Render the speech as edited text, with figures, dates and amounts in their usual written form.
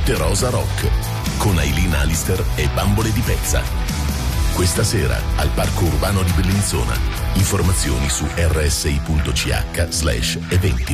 Notte Rosa Rock con Aileen Alister e Bambole di Pezza. Questa sera al Parco Urbano di Bellinzona. Informazioni su rsi.ch/eventi.